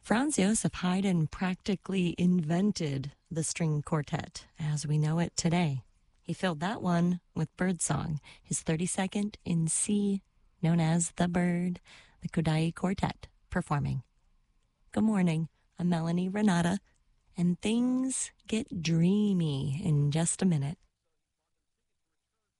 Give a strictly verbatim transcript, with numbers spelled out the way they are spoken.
Franz Josef Haydn practically invented the string quartet as we know it today. He filled that one with Birdsong, his thirty-second in C, known as The Bird, the Kodály Quartet, performing. Good morning, I'm Melanie Renata, and things get dreamy in just a minute.